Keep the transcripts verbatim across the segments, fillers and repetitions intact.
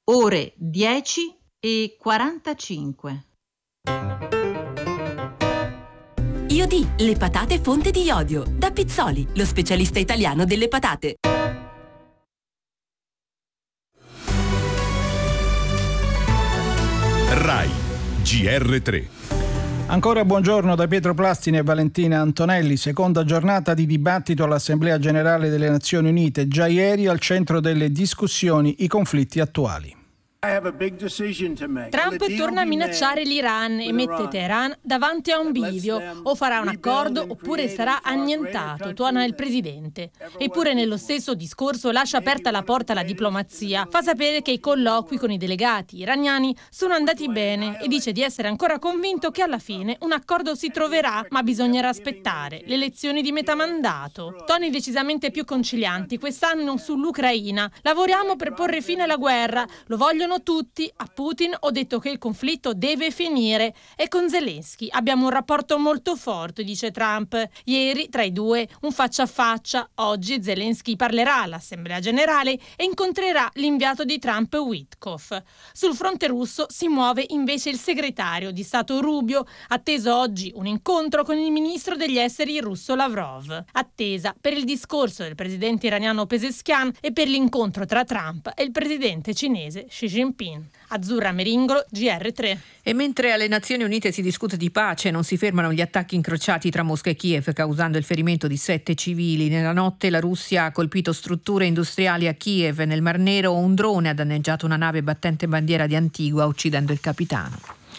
ore dieci e quarantacinque. I O D, le patate fonte di iodio. Da Pizzoli, lo specialista italiano delle patate. Rai G R tre. Ancora buongiorno da Pietro Plastini e Valentina Antonelli. Seconda giornata di dibattito all'Assemblea Generale delle Nazioni Unite. Già ieri al centro delle discussioni i conflitti attuali. Trump torna a minacciare l'Iran e mette Teheran davanti a un bivio: o farà un accordo oppure sarà annientato, tuona il presidente. Eppure nello stesso discorso lascia aperta la porta alla diplomazia, fa sapere che i colloqui con i delegati iraniani sono andati bene e dice di essere ancora convinto che alla fine un accordo si troverà, ma bisognerà aspettare le elezioni di metà mandato. Toni decisamente più concilianti quest'anno sull'Ucraina. Lavoriamo per porre fine alla guerra, lo vogliono tutti, a Putin ho detto che il conflitto deve finire, e con Zelensky abbiamo un rapporto molto forte, dice Trump. Ieri tra i due un faccia a faccia. Oggi Zelensky parlerà all'Assemblea Generale e incontrerà l'inviato di Trump Witkoff. Sul fronte russo si muove invece il segretario di Stato Rubio, atteso oggi un incontro con il ministro degli esteri russo Lavrov. Attesa per il discorso del presidente iraniano Pezeshkian e per l'incontro tra Trump e il presidente cinese Xi Jinping. Azzurra Meringolo, G R tre. E mentre alle Nazioni Unite si discute di pace, non si fermano gli attacchi incrociati tra Mosca e Kiev, causando il ferimento di sette civili. Nella notte la Russia ha colpito strutture industriali a Kiev. Nel Mar Nero un drone ha danneggiato una nave battente bandiera di Antigua, uccidendo il capitano.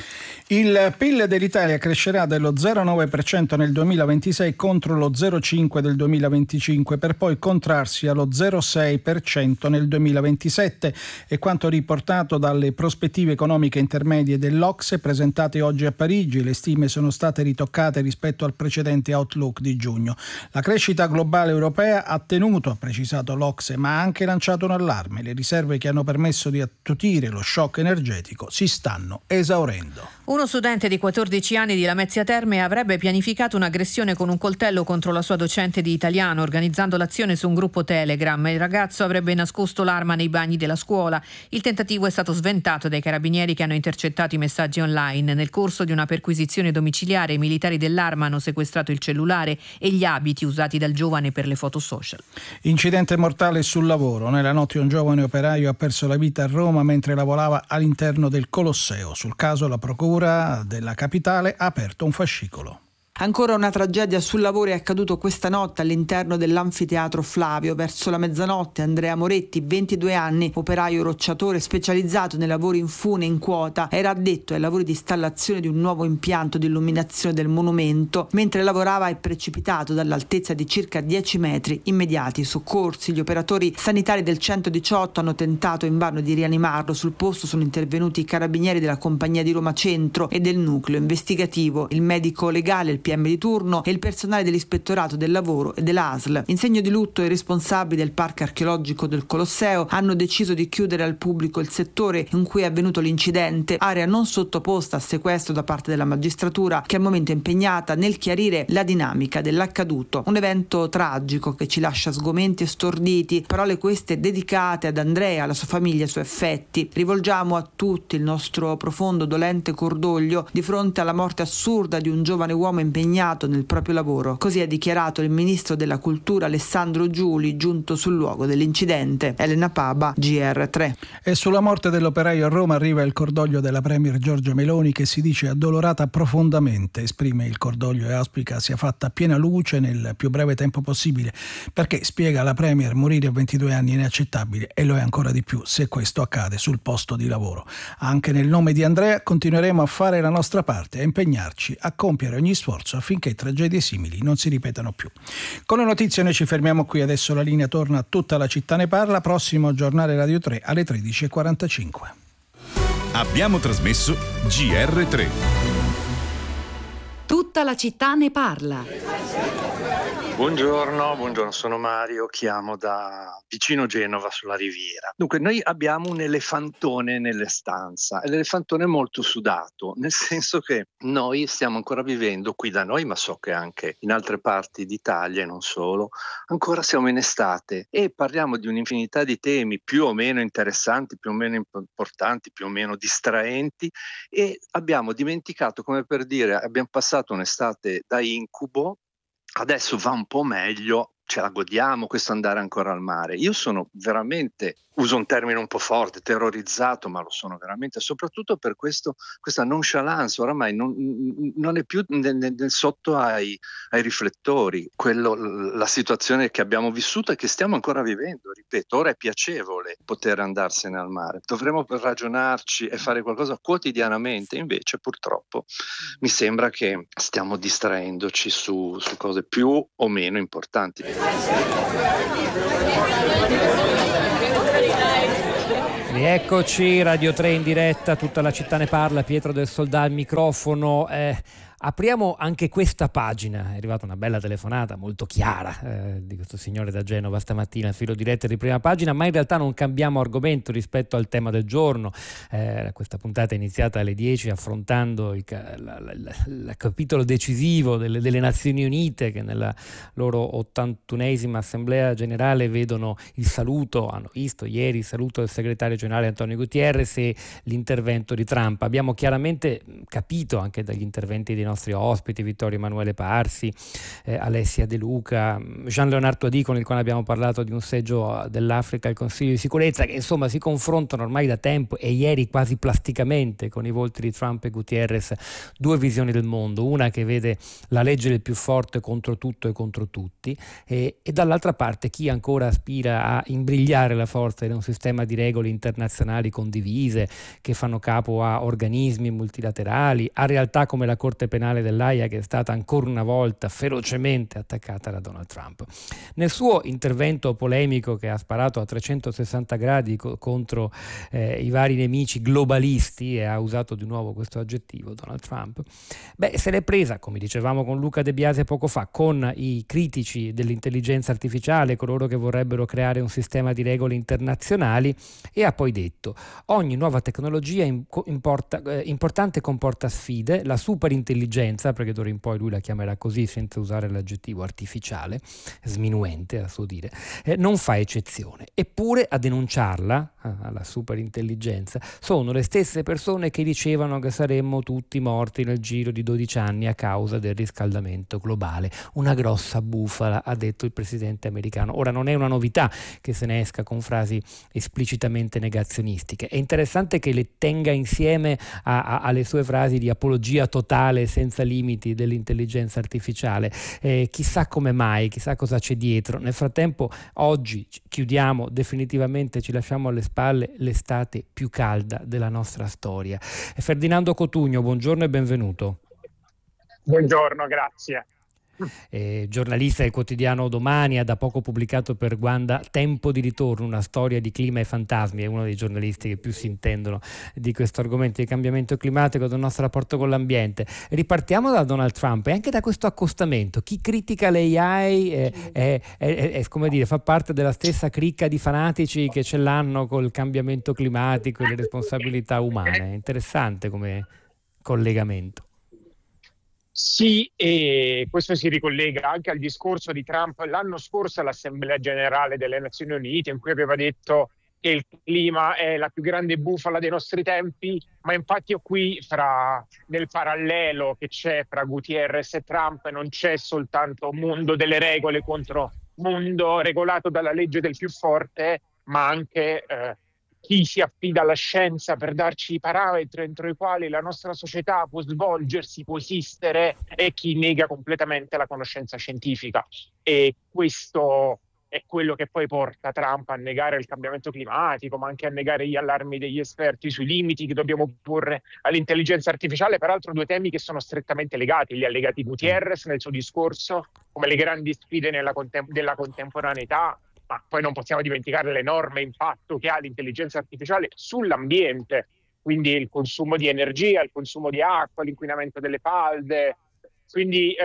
Il P I L dell'Italia crescerà dello zero virgola nove per cento nel duemilaventisei contro lo zero virgola cinque per cento del duemilaventicinque, per poi contrarsi allo zero virgola sei per cento nel duemilaventisette. È quanto riportato dalle prospettive economiche intermedie dell'O C S E presentate oggi a Parigi. Le stime sono state ritoccate rispetto al precedente outlook di giugno. La crescita globale europea ha tenuto, ha precisato l'O C S E, ma ha anche lanciato un allarme. Le riserve che hanno permesso di attutire lo shock energetico si stanno esaurendo. Uno studente di quattordici anni di Lamezia Terme avrebbe pianificato un'aggressione con un coltello contro la sua docente di italiano, organizzando l'azione su un gruppo Telegram. Il ragazzo avrebbe nascosto l'arma nei bagni della scuola. Il tentativo è stato sventato dai carabinieri che hanno intercettato i messaggi online. Nel corso di una perquisizione domiciliare, i militari dell'Arma hanno sequestrato il cellulare e gli abiti usati dal giovane per le foto social. Incidente mortale sul lavoro. Nella notte un giovane operaio ha perso la vita a Roma mentre lavorava all'interno del Colosseo. Sul caso la procura della capitale ha aperto un fascicolo. Ancora una tragedia sul lavoro è accaduto questa notte all'interno dell'anfiteatro Flavio. Verso la mezzanotte Andrea Moretti, ventidue anni, operaio rocciatore specializzato nei lavori in fune in quota, era addetto ai lavori di installazione di un nuovo impianto di illuminazione del monumento. Mentre lavorava è precipitato dall'altezza di circa dieci metri. Immediati soccorsi. Gli operatori sanitari del centodiciotto hanno tentato invano di rianimarlo. Sul posto sono intervenuti i carabinieri della compagnia di Roma Centro e del nucleo investigativo, il medico legale, il P M di turno e il personale dell'ispettorato del lavoro e dell'A S L. In segno di lutto i responsabili del parco archeologico del Colosseo hanno deciso di chiudere al pubblico il settore in cui è avvenuto l'incidente, area non sottoposta a sequestro da parte della magistratura, che al momento è impegnata nel chiarire la dinamica dell'accaduto. Un evento tragico che ci lascia sgomenti e storditi, parole queste dedicate ad Andrea, alla sua famiglia e ai suoi affetti. Rivolgiamo a tutti il nostro profondo dolente cordoglio di fronte alla morte assurda di un giovane uomo impegnato nel proprio lavoro. Così ha dichiarato il ministro della cultura Alessandro Giuli, giunto sul luogo dell'incidente. Elena Paba, G R tre. E sulla morte dell'operaio a Roma arriva il cordoglio della premier Giorgia Meloni, che si dice addolorata profondamente. Esprime il cordoglio e auspica sia fatta piena luce nel più breve tempo possibile, perché, spiega la premier, morire a ventidue anni è inaccettabile e lo è ancora di più se questo accade sul posto di lavoro. Anche nel nome di Andrea continueremo a fare la nostra parte, a impegnarci, a compiere ogni sforzo affinché tragedie simili non si ripetano più. Con le notizie noi ci fermiamo qui, adesso la linea torna a Tutta la città ne parla, prossimo giornale Radio tre alle tredici e quarantacinque. Abbiamo trasmesso G R tre. Tutta la città ne parla. Buongiorno, buongiorno, sono Mario, chiamo da vicino Genova sulla Riviera. Dunque, noi abbiamo un elefantone nelle stanze, e l'elefantone è molto sudato, nel senso che noi stiamo ancora vivendo qui da noi, ma so che anche in altre parti d'Italia e non solo, ancora siamo in estate e parliamo di un'infinità di temi più o meno interessanti, più o meno importanti, più o meno distraenti, e abbiamo dimenticato, come per dire, abbiamo passato un'estate da incubo. Adesso va un po' meglio, ce la godiamo questo andare ancora al mare. Io sono veramente, uso un termine un po' forte, terrorizzato, ma lo sono veramente, soprattutto per questo, questa nonchalance, oramai non, non è più nel, nel, sotto ai, ai riflettori, quello, la situazione che abbiamo vissuto e che stiamo ancora vivendo. Ripeto, ora è piacevole poter andarsene al mare, dovremmo ragionarci e fare qualcosa quotidianamente, invece purtroppo mi sembra che stiamo distraendoci su, su cose più o meno importanti. Rieccoci, Radio tre in diretta, tutta la città ne parla, Pietro del Soldà al microfono. Eh, apriamo anche questa pagina, è arrivata una bella telefonata molto chiara eh, di questo signore da Genova stamattina, filo diretto di prima pagina, ma in realtà non cambiamo argomento rispetto al tema del giorno. Eh, questa puntata è iniziata alle dieci affrontando il, la, la, la, il capitolo decisivo delle, delle Nazioni Unite, che nella loro ottantunesima assemblea generale vedono il saluto, hanno visto ieri il saluto del segretario generale Antonio Guterres e l'intervento di Trump. Abbiamo chiaramente capito anche dagli interventi dei nostri ospiti, Vittorio Emanuele Parsi, eh, Alessia De Luca, Jean Leonard Toadie, con il quale abbiamo parlato di un seggio dell'Africa al Consiglio di sicurezza, che insomma si confrontano ormai da tempo e ieri quasi plasticamente con i volti di Trump e Guterres, due visioni del mondo, una che vede la legge del più forte contro tutto e contro tutti e, e dall'altra parte chi ancora aspira a imbrigliare la forza di un sistema di regole internazionali condivise che fanno capo a organismi multilaterali, a realtà come la Corte Penale dell'Aia, che è stata ancora una volta ferocemente attaccata da Donald Trump. Nel suo intervento polemico, che ha sparato a trecentosessanta gradi co- contro eh, i vari nemici globalisti, e ha usato di nuovo questo aggettivo Donald Trump, beh, se l'è presa, come dicevamo con Luca De Biase poco fa, con i critici dell'intelligenza artificiale, coloro che vorrebbero creare un sistema di regole internazionali, e ha poi detto: ogni nuova tecnologia importa, eh, importante comporta sfide, la superintelligenza, perché d'ora in poi lui la chiamerà così senza usare l'aggettivo artificiale, sminuente a suo dire, eh, non fa eccezione. Eppure a denunciarla, eh, la superintelligenza, sono le stesse persone che dicevano che saremmo tutti morti nel giro di dodici anni a causa del riscaldamento globale. Una grossa bufala, ha detto il presidente americano. Ora, non è una novità che se ne esca con frasi esplicitamente negazionistiche. È interessante che le tenga insieme a, a, alle sue frasi di apologia totale senza limiti dell'intelligenza artificiale. Eh, chissà come mai, chissà cosa c'è dietro. Nel frattempo oggi chiudiamo definitivamente, ci lasciamo alle spalle l'estate più calda della nostra storia. Ferdinando Cotugno, buongiorno e benvenuto. Buongiorno, grazie. Eh, giornalista del quotidiano Domani, ha da poco pubblicato per Guanda Tempo di ritorno, una storia di clima e fantasmi. È uno dei giornalisti che più si intendono di questo argomento di cambiamento climatico, del nostro rapporto con l'ambiente. Ripartiamo da Donald Trump e anche da questo accostamento. Chi critica l'A I è, è, è, è, come dire, fa parte della stessa cricca di fanatici che ce l'hanno col cambiamento climatico e le responsabilità umane. È interessante come collegamento. Sì, e questo si ricollega anche al discorso di Trump l'anno scorso all'Assemblea Generale delle Nazioni Unite, in cui aveva detto che il clima è la più grande bufala dei nostri tempi, ma infatti qui, fra, nel parallelo che c'è fra Guterres e Trump, non c'è soltanto un mondo delle regole contro mondo regolato dalla legge del più forte, ma anche eh, chi si affida alla scienza per darci i parametri entro i quali la nostra società può svolgersi, può esistere, e chi nega completamente la conoscenza scientifica. E questo è quello che poi porta Trump a negare il cambiamento climatico, ma anche a negare gli allarmi degli esperti sui limiti che dobbiamo porre all'intelligenza artificiale, peraltro due temi che sono strettamente legati. Li ha legati Gutierrez nel suo discorso come le grandi sfide nella contem- della contemporaneità, ma poi non possiamo dimenticare l'enorme impatto che ha l'intelligenza artificiale sull'ambiente, quindi il consumo di energia, il consumo di acqua, l'inquinamento delle falde. Quindi eh,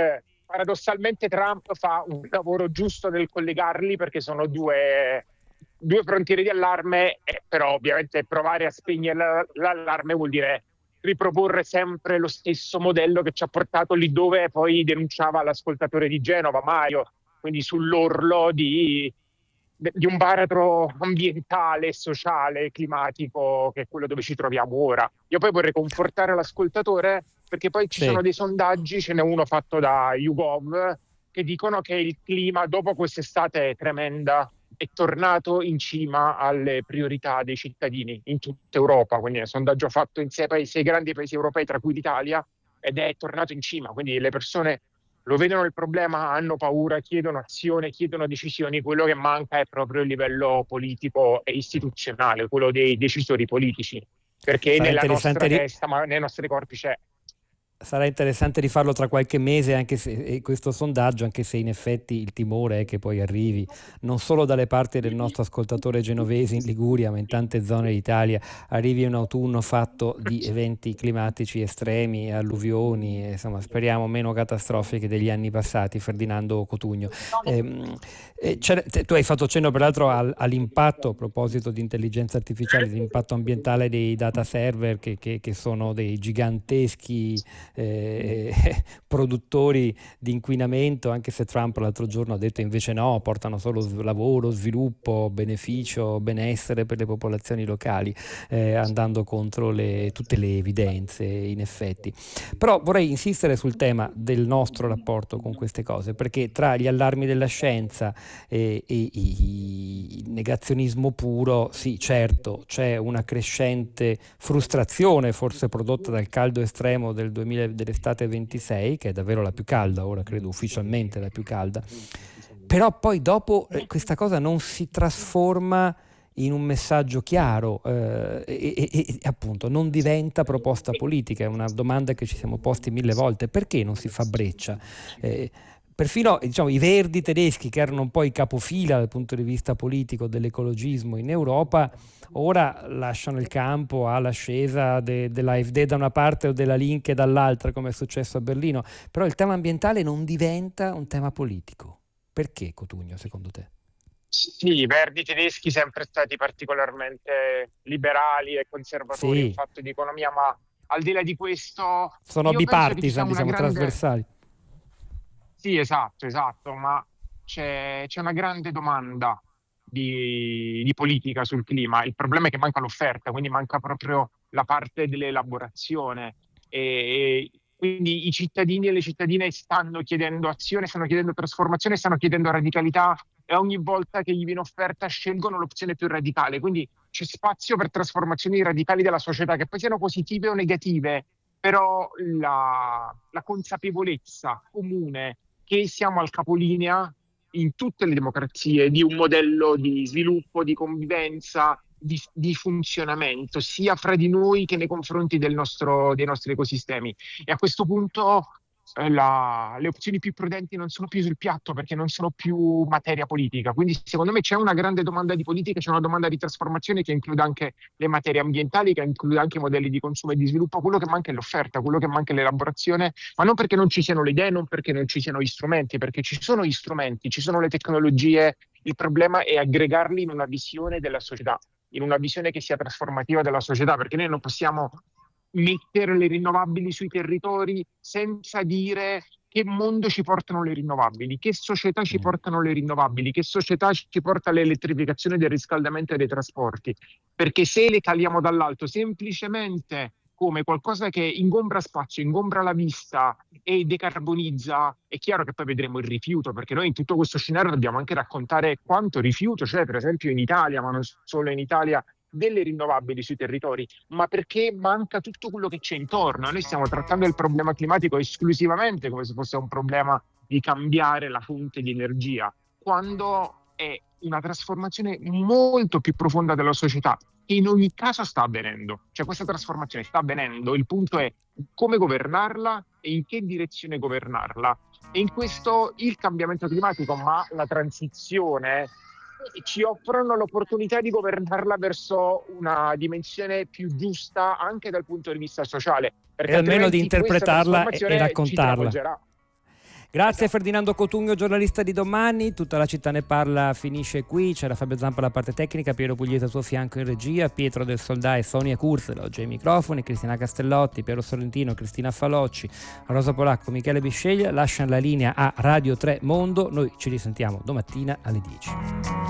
paradossalmente Trump fa un lavoro giusto nel collegarli, perché sono due, due frontiere di allarme, eh, però ovviamente provare a spegnere l'allarme vuol dire riproporre sempre lo stesso modello che ci ha portato lì dove poi denunciava l'ascoltatore di Genova, Mario, quindi sull'orlo di, di un baratro ambientale, sociale, climatico, che è quello dove ci troviamo ora. Io poi vorrei confortare l'ascoltatore, perché poi ci sì. sono dei sondaggi, ce n'è uno fatto da YouGov, che dicono che il clima dopo quest'estate tremenda è tornato in cima alle priorità dei cittadini in tutta Europa. Quindi è un sondaggio fatto in sei paesi, sei grandi paesi europei, tra cui l'Italia, ed è tornato in cima. Quindi le persone lo vedono il problema, hanno paura, chiedono azione, chiedono decisioni. Quello che manca è proprio il livello politico e istituzionale, quello dei decisori politici, perché Sarà nella nostra interessante ri- testa, ma nei nostri corpi c'è. Sarà interessante rifarlo tra qualche mese, anche se e questo sondaggio, anche se in effetti il timore è che poi arrivi non solo dalle parti del nostro ascoltatore genovese in Liguria, ma in tante zone d'Italia, arrivi un autunno fatto di eventi climatici estremi, alluvioni, e, insomma, speriamo meno catastrofiche degli anni passati. Ferdinando Cotugno, ehm, eh, tu hai fatto cenno peraltro al, all'impatto, a proposito di intelligenza artificiale, l'impatto ambientale dei data server che, che, che sono dei giganteschi Eh, produttori di inquinamento, anche se Trump l'altro giorno ha detto invece no, portano solo lavoro, sviluppo, beneficio, benessere per le popolazioni locali, eh, andando contro le, tutte le evidenze in effetti. Però vorrei insistere sul tema del nostro rapporto con queste cose, perché tra gli allarmi della scienza e, e, e il negazionismo puro, sì, certo, c'è una crescente frustrazione, forse prodotta dal caldo estremo del duemila, dell'estate ventisei, che è davvero la più calda, ora credo ufficialmente la più calda, però poi dopo eh, questa cosa non si trasforma in un messaggio chiaro eh, e, e, e appunto non diventa proposta politica. È una domanda che ci siamo posti mille volte: perché non si fa breccia? Eh, Perfino, diciamo, i verdi tedeschi, che erano un po' i capofila dal punto di vista politico dell'ecologismo in Europa, ora lasciano il campo all'ascesa de, dell'AfD da una parte o della Linke dall'altra, come è successo a Berlino. Però il tema ambientale non diventa un tema politico. Perché, Cotugno, secondo te? Sì, i verdi tedeschi sempre stati particolarmente liberali e conservatori sì. in fatto di economia, ma al di là di questo sono bipartisan, diciamo, grande... trasversali. Sì, esatto, esatto, ma c'è, c'è una grande domanda di, di politica sul clima. Il problema è che manca l'offerta, quindi manca proprio la parte dell'elaborazione. E, e quindi i cittadini e le cittadine stanno chiedendo azione, stanno chiedendo trasformazione, stanno chiedendo radicalità, e ogni volta che gli viene offerta scelgono l'opzione più radicale. Quindi c'è spazio per trasformazioni radicali della società, che poi siano positive o negative, però la, la consapevolezza comune che siamo al capolinea in tutte le democrazie di un modello di sviluppo, di convivenza, di, di funzionamento, sia fra di noi che nei confronti del nostro, dei nostri ecosistemi. E a questo punto eh, la, le opzioni più prudenti non sono più sul piatto, perché non sono più materia politica. Quindi secondo me c'è una grande domanda di politica, c'è una domanda di trasformazione che include anche le materie ambientali, che include anche i modelli di consumo e di sviluppo. Quello che manca è l'offerta, quello che manca è l'elaborazione, ma non perché non ci siano le idee, non perché non ci siano gli strumenti, perché ci sono gli strumenti, ci sono le tecnologie. Il problema è aggregarli in una visione della società, in una visione che sia trasformativa della società, perché noi non possiamo mettere le rinnovabili sui territori senza dire che mondo ci portano le rinnovabili, che società ci portano le rinnovabili, che società ci porta l'elettrificazione del riscaldamento e dei trasporti. Perché se le caliamo dall'alto semplicemente come qualcosa che ingombra spazio, ingombra la vista e decarbonizza, è chiaro che poi vedremo il rifiuto, perché noi in tutto questo scenario dobbiamo anche raccontare quanto rifiuto c'è, per esempio in Italia, ma non solo in Italia, delle rinnovabili sui territori, ma perché manca tutto quello che c'è intorno. Noi stiamo trattando il problema climatico esclusivamente come se fosse un problema di cambiare la fonte di energia, quando è una trasformazione molto più profonda della società, che in ogni caso sta avvenendo. Cioè questa trasformazione sta avvenendo, il punto è come governarla e in che direzione governarla. E in questo il cambiamento climatico, ma la transizione, ci offrono l'opportunità di governarla verso una dimensione più giusta anche dal punto di vista sociale, perché e almeno di interpretarla e, e raccontarla. Grazie Ferdinando Cotugno, giornalista di Domani. Tutta la città ne parla finisce qui. C'era Fabio Zampa alla parte tecnica, Piero Pugliese al suo fianco in regia, Pietro del Soldà e Sonia Kurzelo oggi ai microfoni, Cristina Castellotti, Piero Sorrentino, Cristina Falocci, Rosa Polacco, Michele Bisceglia lasciano la linea a Radio tre Mondo. Noi ci risentiamo domattina alle dieci.